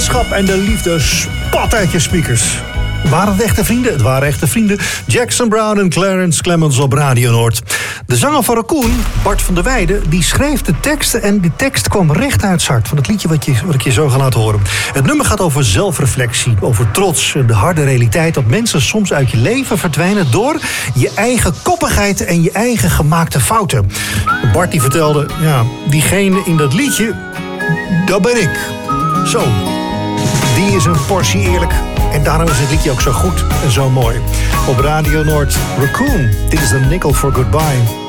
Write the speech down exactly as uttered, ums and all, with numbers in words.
vriendschap en de liefde spat uit je speakers. Waren het echte vrienden? Het waren echte vrienden. Jackson Browne en Clarence Clemons op Radio Noord. De zanger van Raccoon, Bart van der Weijden, die schreef de teksten en die tekst kwam recht uit het hart van het liedje wat, je, wat ik je zo ga laten horen. Het nummer gaat over zelfreflectie, over trots en de harde realiteit dat mensen soms uit je leven verdwijnen door je eigen koppigheid en je eigen gemaakte fouten. Bart die vertelde, ja, diegene in dat liedje, dat ben ik. Zo, die is een portie eerlijk. En daarom is het liedje ook zo goed en zo mooi. Op Radio Noord, Raccoon. Dit is de Nickel for Goodbye.